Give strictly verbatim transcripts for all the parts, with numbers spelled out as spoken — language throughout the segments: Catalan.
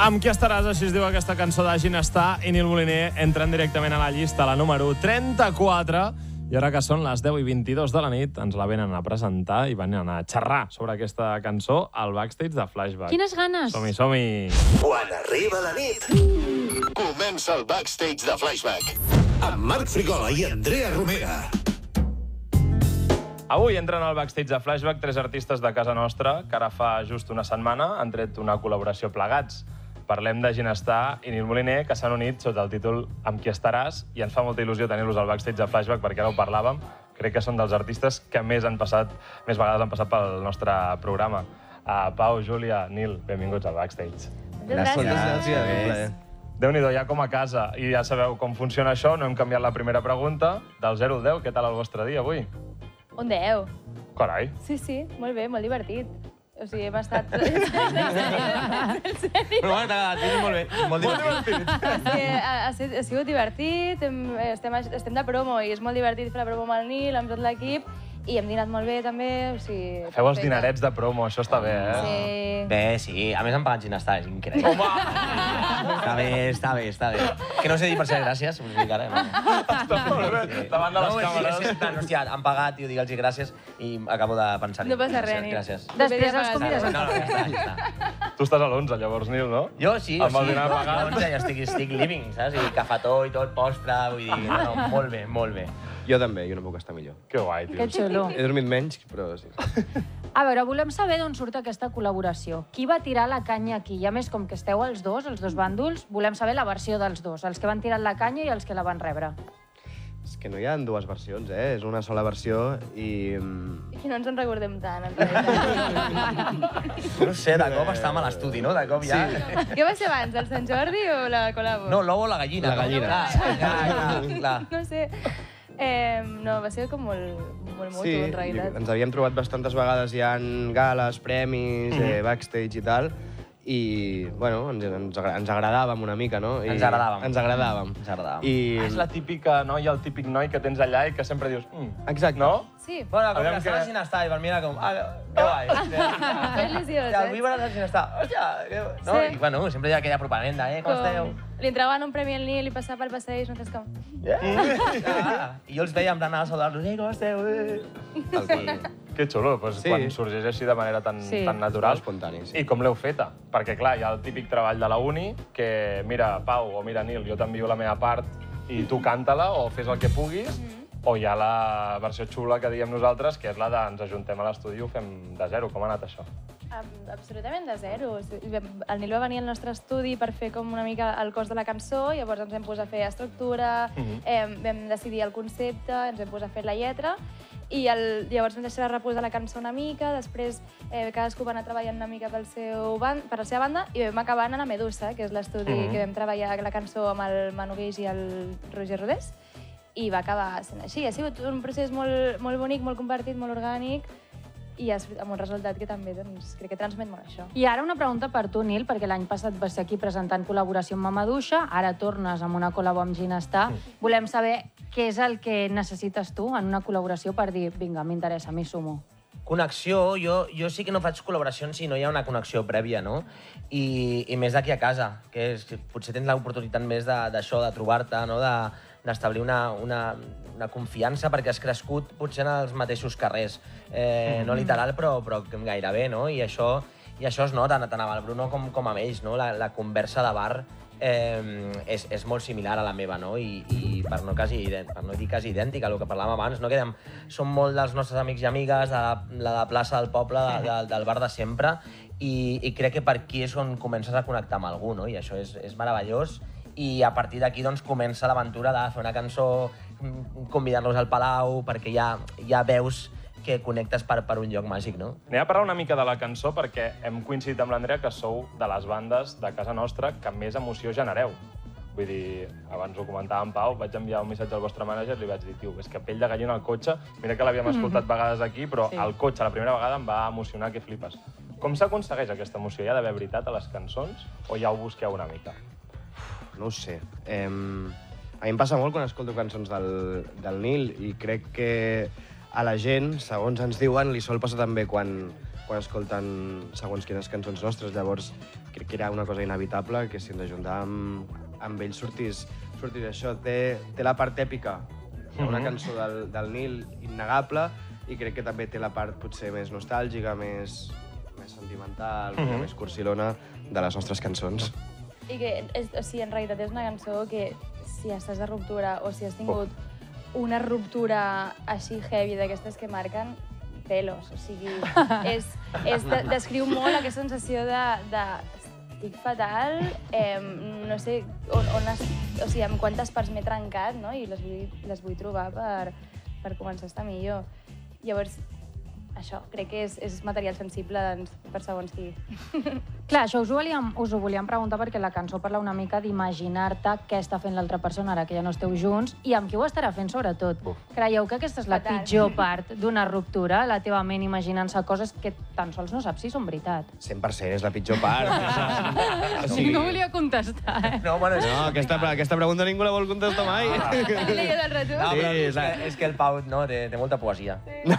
Amb qui estaràs, així es diu aquesta cançó de Ginestar, i Nil Moliner entren directament a la llista, la número trenta-quatre, i ara que són les deu i vint-i-dos de la nit, ens la venen a presentar i venen a xerrar sobre aquesta cançó al backstage de Flashback. Quines ganes! Som-hi, som-hi! Quan arriba la nit, comença el backstage de Flashback. Amb Marc Frigola i Andrea Romera. Avui entren al backstage de Flashback tres artistes de casa nostra que ara fa just una setmana han tret una col·laboració plegats. Parlem de Ginestar i Nil Moliner, que s'han unit sota el títol Amb qui estaràs, i ens fa molta il·lusió tenir-los al backstage de Flashback, perquè ara ho parlàvem. Crec que són dels artistes que més han passat, més vegades han passat pel nostre programa. Uh, Pau, Júlia, Nil, benvinguts al backstage. Gràcies. Gràcies. Déu-n'hi-do, ja com a casa. I ja sabeu com funciona això, no hem canviat la primera pregunta. Del zero al deu, què tal el vostre dia avui? Un deu. Carai. Sí, sí, molt bé, molt divertit. O sigui, hem estat... Però bueno, t'ha agradat, molt bé. Molt divertit. Sí, ha, ha sigut divertit, hem, estem, estem de promo i és molt divertit fer la promo amb el Nil, amb tot l'equip, i hem dinat molt bé, també, o sigui... Feu els dinerets de promo, això està bé, eh? Sí. Bé, sí. A més, em paguen Ginestar, és increïble. Home! Està bé, està bé, està bé. Que no sé dir per ser gràcies, us dic ara. No? Està molt bé, davant de les no, càmeres. Sí, sí, hòstia, han pagat i ho dic els gràcies i acabo de pensar-hi. No passa res, Nil. Gràcies. Després els convides No, al no, ja cafè. està, ja està. Tu estàs a l'onze, llavors, Nil, no? Jo sí, Amb o el sigui, dinar jo pagat. a l'onze ja estic, estic living, saps? I cafetó i tot, postre, vull dir, no, no, molt bé, molt bé. Jo també, jo no puc estar millor. Que guai, tio. Que xulo. He dormit menys, però sí. A veure, volem saber d'on surt aquesta col·laboració. Qui va tirar la canya aquí? I a més, com que esteu els dos, els dos bàndols, volem saber la versió dels dos, els que van tirar la canya i els que la van rebre. És que no hi ha dues versions, eh? És una sola versió i... I no ens en recordem tant, en realitat. No sé, de cop estàvem a l'estudi, no? De cop ja... Sí. Què va ser abans, el Sant Jordi o la col·labo? No, l'ou o la gallina. La gallina. Clar, clar, clar, clar. No sé. Eh, no, va ser com molt, molt mutu, Sí, en realitat. ens havíem trobat bastantes vegades ja en gales, premis, eh, backstage i tal, i, bueno, ens, ens, agra- ens agradàvem una mica, no? I Ens agradàvem. Ens agradàvem. Ens agradàvem. I... Ah, és la típica noia, el típic noi que tens allà i que sempre dius... Mm, Exacte. no? Sí. Bueno, com Aviam que estava que- a Ginestar i per mi era com... Ah, que guai. Que il·lusió, Ja, el saps? víber de Ginestar. Hòstia, que... No, Sí. i bueno, sempre hi ha aquella propaganda, eh? Com esteu? Li entregaven un premi al Nil i passava pel passeig, no saps com... Ah, I jo els veia en plan anar a saludar-los. Ei, com esteu? Eh? Tal qual. Que xulo, doncs Sí. quan sorgeix així de manera tan, Sí. tan natural. Espontani, sí. I com l'heu feta? Perquè, clar, hi ha el típic treball de la uni que, mira, Pau o mira, Nil, jo t'envio la meva part i tu canta-la o fes el que puguis, o hi ha la versió xula que diem nosaltres, que és la de ens ajuntem a l'estudi i ho fem de zero. Com ha anat això? Ab- Absolutament de zero. O sigui, vam- El Nil va venir al nostre estudi per fer com una mica el cos de la cançó, llavors ens vam posar a fer estructura, Mhm. eh, vam decidir el concepte, ens vam posar a fer la lletra, i el, llavors vam deixar reposar la cançó una mica, després eh, cadascú va anar treballant una mica pel seu ban per la seva banda, i vam acabar anant a Medusa, que és l'estudi Mhm. que vam treballar la cançó amb el Manu Guix i el Roger Rodés, i va acabar sent així. Ha sigut un procés molt, molt bonic, molt compartit, molt orgànic, i ha sigut amb un resultat que també doncs, crec que transmet molt això. I ara una pregunta per tu, Nil, perquè l'any passat vas ser aquí presentant col·laboració amb Mamaduixa, ara tornes amb una col·labo amb Ginestar. Volem saber què és el que necessites tu en una col·laboració per dir, vinga, m'interessa, m'hi sumo. Connexió, jo, jo sí que no faig col·laboracions si no hi ha una connexió prèvia, no? I, i més d'aquí a casa, que és, que potser tens l'oportunitat més de- d'això, de, de trobar-te, no? De, d'establir una, una, una confiança, perquè has crescut potser en els mateixos carrers. Eh, no literal, però, però gairebé, no? I això, i això es nota tant amb el Bruno com, com amb ells, no? La, la conversa de bar eh, és, és molt similar a la meva, no? I, i per, no quasi, idèn- per no dir quasi idèntica, el que parlàvem abans, no? Que dèiem, som molt dels nostres amics i amigues, de la, la de plaça del poble, de, de, del bar de sempre, i, i crec que per aquí és on comences a connectar amb algú, no? I això és, és meravellós, i a partir d'aquí doncs, comença l'aventura de fer una cançó, mm, convidar-los al Palau, perquè ja, ja veus que connectes per, per un lloc màgic, no? Anem a parlar una mica de la cançó perquè hem coincidit amb l'Andrea que sou de les bandes de casa nostra que més emoció genereu. Vull dir, abans ho comentava en Pau, vaig enviar un missatge al vostre mànager i li vaig dir, tio, és que pell de gallina al cotxe, mira que l'havíem escoltat vegades aquí, però Sí. al cotxe la primera vegada em va emocionar que flipes. Com s'aconsegueix aquesta emoció? Hi ha d'haver veritat a les cançons o ja ho busqueu una mica? No ho sé. Eh, a mi em passa molt quan escolto cançons del, del Nil i crec que a la gent, segons ens diuen, li sol passar també quan, quan escolten segons quines cançons nostres. Llavors, crec que era una cosa inevitable que si ens ajuntàvem amb ells sortís, sortís això. Té, té la part èpica, una cançó del, del Nil innegable, i crec que també té la part potser més nostàlgica, més, més sentimental, mm-hmm. més cursilona de les nostres cançons. I que, és, o sigui, en realitat és una cançó que si estàs de ruptura o si has tingut oh. una ruptura així heavy d'aquestes que marquen, pelos. O sigui, és, és de, descriu molt aquesta sensació de, de estic fatal, eh, no sé on, on has, o sigui, amb quantes parts m'he trencat, no? I les vull, les vull trobar per, per començar a estar millor. Llavors, això, crec que és, és material sensible doncs, per segons qui. Clar, això us ho, volíem, us ho volíem preguntar perquè la cançó parla una mica d'imaginar-te què està fent l'altra persona ara que ja no esteu junts i amb qui ho estarà fent, sobretot. Uf. Creieu que aquesta és la Fatal. pitjor part d'una ruptura, la teva ment imaginant-se coses que tan sols no saps si són veritat? cent per cent és la pitjor part. O sigui... No volia contestar, eh? No, bueno, no aquesta, aquesta pregunta ningú la vol contestar mai. Ah. L'he del retur. No, però sí, és, que, és que el Pau no, té, té molta poesia. Sí.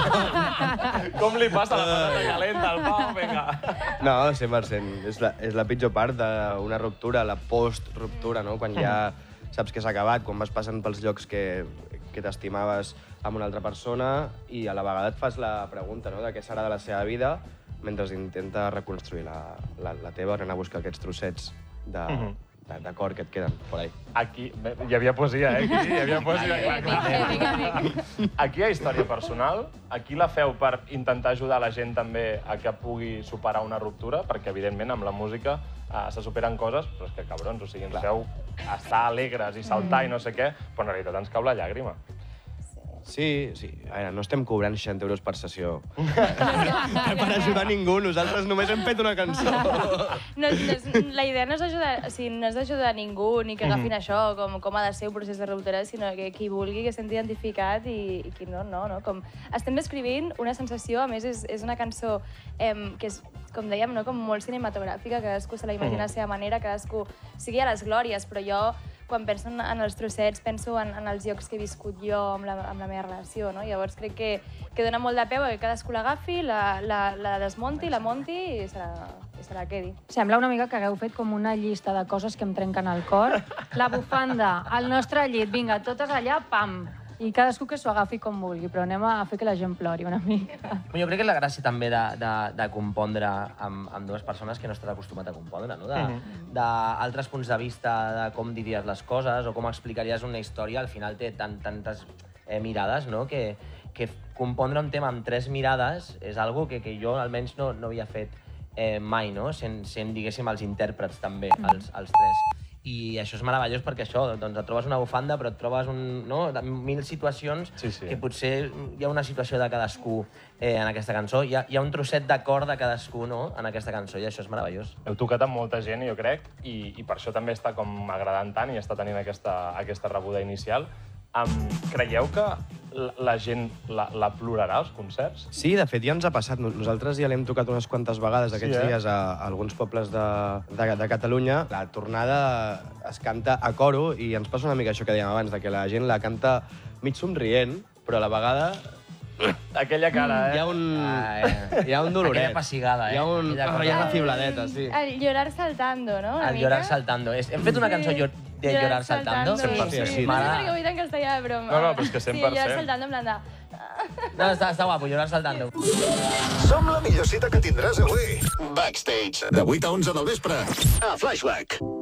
Com li passa la patata calenta al Pau? Vinga. No, cent per cent. És la, és la pitjor part d'una ruptura, la post-ruptura, no? Quan ja saps que s'ha acabat, quan vas passant pels llocs que, que t'estimaves amb una altra persona i a la vegada et fas la pregunta, no?, de què serà de la seva vida mentre intenta reconstruir la, la, la teva, anar a buscar aquests trossets de, mm-hmm. de, de cor que et queden por ahí. Aquí hi havia poesia, eh? Aquí hi havia poesia. Clar, clar. Aquí hi ha història personal. Aquí la feu per intentar ajudar la gent també a que pugui superar una ruptura, perquè, evidentment, amb la música eh, se superen coses, però és que, cabrons, o sigui, ens feu estar alegres i saltar i no sé què, però en realitat ens cau la llàgrima. Sí, sí. A veure, no estem cobrant seixanta euros per sessió per ajudar ningú. Nosaltres només hem fet una cançó. No, no és, la idea no és ajudar, o sigui, no és ajudar ningú ni que agafin mm. això com, com ha de ser un procés de ruptura, sinó que qui vulgui que senti identificat i, i qui no, no, no. Com, estem descrivint una sensació, a més és, és una cançó eh, que és, com dèiem, no, com molt cinematogràfica, cadascú se la imagina mm. a la seva manera, cadascú sigui a les glòries, però jo quan penso en, en els trossets, penso en, en els llocs que he viscut jo amb la, amb la meva relació, no? Llavors crec que, que dona molt de peu que cadascú l'agafi, la, la, la desmonti, la monti i se la, i se la quedi. Sembla una mica que hagueu fet com una llista de coses que em trenquen el cor. La bufanda, el nostre llit, vinga, totes allà, pam! I cadascú que s'ho agafi com vulgui, però anem a fer que la gent plori una mica. Jo crec que la gràcia també de, de, de compondre amb, amb dues persones que no estàs acostumat a compondre, no? D'altres punts de vista de com diries les coses o com explicaries una història, al final té tant, tantes eh, mirades, no? Que, que compondre un tema amb tres mirades és algo que, que jo almenys no, no havia fet eh, mai, no? Sent, sent, diguéssim, els intèrprets també, els, els tres. I això és meravellós perquè això, doncs et trobes una bufanda però et trobes un, no, mil situacions sí, sí. que potser hi ha una situació de cadascú eh, en aquesta cançó, hi ha, hi ha un trosset de cor de cadascú, no?, en aquesta cançó i això és meravellós. Heu tocat amb molta gent, jo crec, i, i per això també està com agradant tant i està tenint aquesta, aquesta rebuda inicial. Um, creieu que la, la gent la, la plorarà als concerts? Sí, de fet ja ens ha passat. Nosaltres ja l'hem tocat unes quantes vegades aquests sí, eh? dies a, a alguns pobles de, de, de Catalunya. La tornada es canta a coro i ens passa una mica això que dèiem abans, de que la gent la canta mig somrient, però a la vegada... Aquella cara, eh? Hi ha un, ah, hi ha un doloret. Aquella pessigada, eh? Hi ha, un, oh, hi ha una fibladeta, sí. El llorar saltando, no? El llorar saltando. Hem fet una cançó de llorar saltando? Sí, sí, sí. No sé per què ho he dit en castellà, però... No, no, però és que cent per cent. Sí, llorar saltando en plan de... No, està, està guapo, llorar saltando. Som la millor cita que tindràs avui. Backstage, de vuit a onze del vespre, a Flashback.